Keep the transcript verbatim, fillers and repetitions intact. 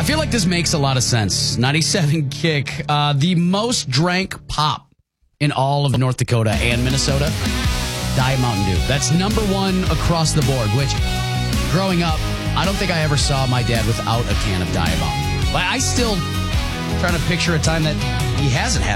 I feel like this makes a lot of sense. ninety-seven Kick, uh, the most drank pop in all of North Dakota and Minnesota, Diet Mountain Dew. That's number one across the board, which, growing up, I don't think I ever saw my dad without a can of Diet Mountain Dew. But I still trying to picture a time that he hasn't had